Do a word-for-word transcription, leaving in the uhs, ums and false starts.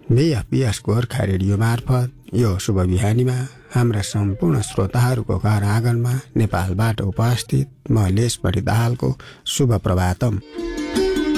बीएफपीएस Gorkha radio मार्फत यो शुभ बिहानीमा हाम्रा सम्पूर्ण श्रोताहरूको घर आँगनमा नेपालबाट उपस्थित म लेसबढी दाहालको शुभ प्रभातम।